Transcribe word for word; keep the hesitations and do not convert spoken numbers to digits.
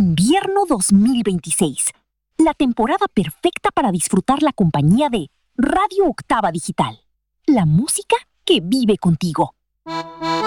Invierno dos mil veintiséis. La temporada perfecta para disfrutar la compañía de Radio Octava Digital. La música que vive contigo.